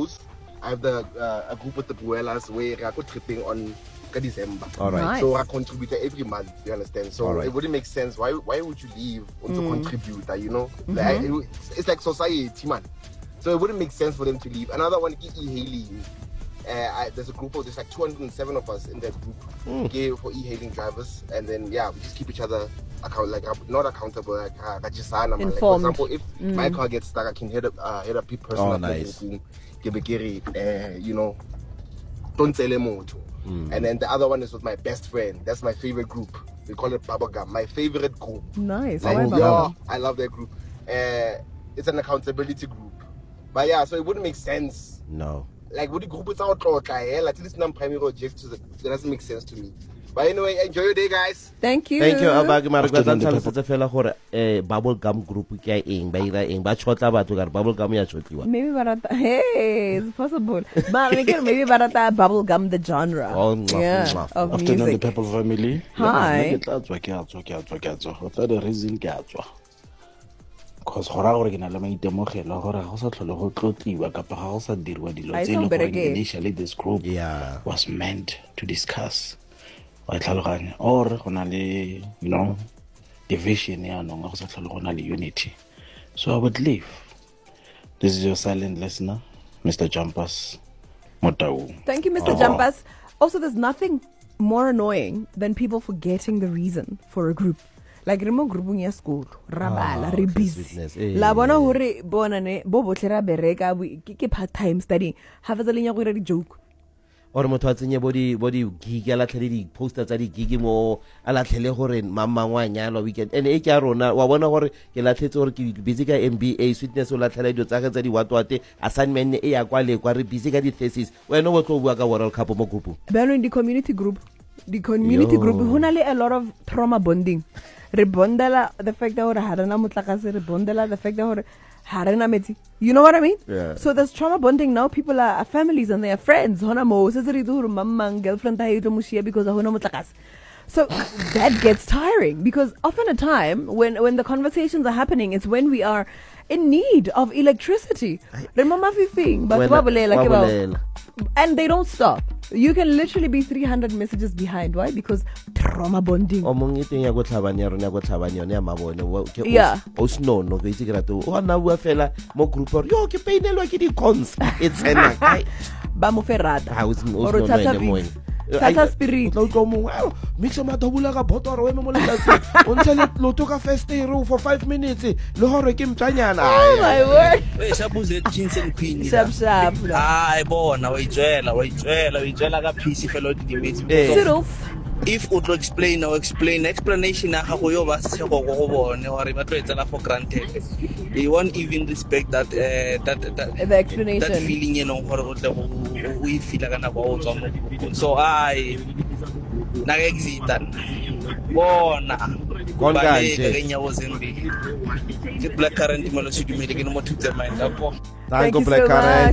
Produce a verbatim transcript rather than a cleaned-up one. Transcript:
close. I have the uh, a group with the Buelas where I go tripping on December. All right. Nice. So I contribute every month. You understand? So All right. it wouldn't make sense. Why Why would you leave or to Mm. contribute? You know, Mhm. like, it, it's, it's like society, man. So it wouldn't make sense for them to leave. Another one, e-hailing. Uh, I, there's a group of there's like two hundred seven of us in that group Mm. okay, for e-hailing drivers, and then yeah, we just keep each other account like uh, not accountable like uh, like, like, Informed. for example, if Mm. my car gets stuck, I can hit up uh, hit up people person Oh, at the nice. room, give a giri, uh, you know, don't tell him what. Mm. And then the other one is with my best friend. That's my favorite group. We call it Bubblegum. My favorite group. Nice. Like, Why Bubblegum. yeah, Bubblegum? I love that group. Uh, it's an accountability group. But yeah, so it wouldn't make sense. No. Like, would the group without like, at least non primary objectives, it doesn't make sense to me. But anyway, enjoy your day, guys. Thank you. Thank you. Abag mara After ka the tsa people- tsa fela gore eh bubble gum group ke eng ba ira eng ba chotla batho ka bubble gum ya chotliwa. Maybe barata. Hey, it's possible. But we can maybe barata bubble gum the genre. Oh, mwah, yeah, mwah. of Afternoon, the music. Purple family. Hi. Yeah, ke tla tswa, ke a tswa, ke a tswa, ke a tswa. Go tla the reason ke a tswa. Cause gora gore ke na le maitemogelo gore ga go sa tlhole go tlotliwa kapa ga go sa dirwa dilo Ai, tse so e leng gore bereke. initially this group Yeah. was meant to discuss. Wa tlhaloganya or go na le you know division ya no go sa tlhole go na le unity. So I would leave. This is your silent listener, Mister Jumpers Motau. Thank you, Mister Oh. Jumpers. Also, there's nothing more annoying than people forgetting the reason for a group. Like remo groupung ya school, rabala, Ah, re okay, busy. sweetness. Eh. La bona hore bona ne bo botle ra bereka we- ke ke part time studying. Ha fa tseleng ya go ira di joke. Ore motho a tsenye bo di bo di gig ya latlhele di poster tsa di gig mo a latlhele gore mamangwa nyalo weekend and e ke a rona wa bona gore ke latlhetse gore ke busy ka M B A sweetness o latlhela dio tsa ga tsa di watwate assignment e ya kwa le kwa re busy ka di thesis wena o tlo bua ka World Cup mo group. Bano in the community group. The community Yo. group ho na le a lot of trauma bonding. Re bondela the fact that hore ha rena motlakase re bondela the fact that hore ha rena metsi. You know what I mean? Yeah. So there's trauma bonding now. People are, are families and they are friends. Hona mo se se re do mamang girlfriend ta ito mushia because hona motlakase. So that gets tiring because often a time when when the conversations are happening, it's when we are in need of electricity. Remember fifing, but Wena- wa bolela ke wa bao. bolela. And they don't stop. You can literally be three hundred messages behind. Why? Because trauma bonding. O mong iteng ya go tlhabanya ya rona ya go tlhabanya yone ya mabone wa- ke o- Yeah. o sno no ke itse ke rato o na bua fela mo group or yo ke painelwa ke di cons it's ena ai Ba mo ferrata. ha o sno o Or sno Tata ene mo eng. Beats. Tata Spirit. o tlo mo wa mixa madobula ka botoro we mo le tlatsi o ntse le loto ka first day row for five minutes le hore ke mtsanyana Oh my word. we shabuze jeans and queen Sharp sharp. hayi bona wayijwela wayijwela wayijwela ka piece fellow dimitsi Eh. Siddles. if o tlo explain or explain explanation ya gago yo ba se go go bone gore ba tlo etsela for granted they won't even respect that uh, that that The explanation. that feeling you know gore o tle o e feel kana ba o tswa mo so ai na ga exita bona Kon ba kanje. le ka nyawo zembi ke black current mo lo se dumele ke no mo thutse mind up Thank you, you Black so Current. much.